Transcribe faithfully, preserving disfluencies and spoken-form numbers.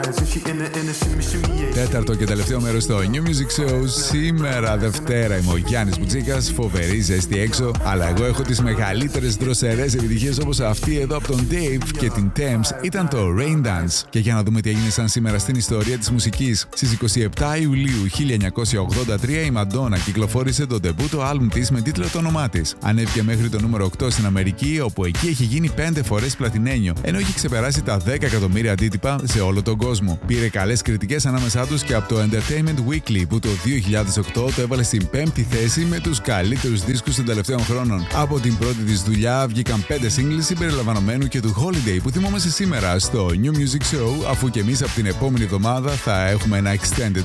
Τέταρτο και τελευταίο μέρος στο New Music Show. Σήμερα Δευτέρα είμαι ο Γιάννης Μπουτσίκας. Φοβερή ζέστη έξω, αλλά εγώ έχω τις μεγαλύτερες δροσερές επιτυχίες όπως αυτή εδώ από τον Dave και την Thames. Ήταν το Rain Dance. Και για να δούμε τι έγινε σαν σήμερα στην ιστορία της μουσικής. Στις είκοσι επτά Ιουλίου χίλια εννιακόσια ογδόντα τρία η Madonna κυκλοφόρησε το ντεμπούτο άλμπουμ της με τίτλο το όνομά της. Ανέβηκε μέχρι το νούμερο οκτώ στην Αμερική, όπου εκεί έχει γίνει πέντε φορές πλατινένιο, ενώ έχει ξεπεράσει τα δέκα εκατομμύρια αντίτυπα σε όλο τον κόσμο. Πήρε καλές κριτικές ανάμεσά τους και από το Entertainment Weekly, που το δύο χιλιάδες οκτώ το έβαλε στην πέμπτη θέση με τους καλύτερους δίσκους των τελευταίων χρόνων. Από την πρώτη της δουλειά βγήκαν πέντε singles συμπεριλαμβανομένου και του Holiday που θυμόμαστε σήμερα στο New Music Show, αφού και εμείς από την επόμενη εβδομάδα θα έχουμε ένα extended